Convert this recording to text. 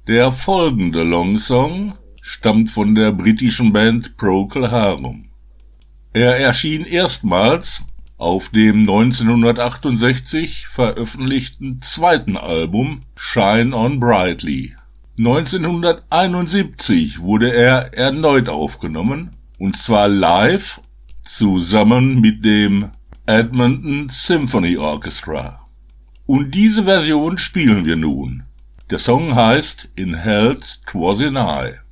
Der folgende Longsong stammt von der britischen Band Procol Harum. Er erschien erstmals auf dem 1968 veröffentlichten zweiten Album Shine On Brightly. 1971 wurde er erneut aufgenommen, und zwar live zusammen mit dem Edmonton Symphony Orchestra. Und diese Version spielen wir nun. Der Song heißt In Health 'Twas in I.